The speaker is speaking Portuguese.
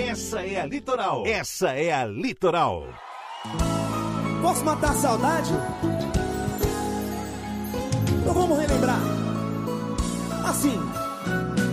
Essa é a Litoral. Essa é a Litoral. Posso matar a saudade? Então vamos relembrar. Assim.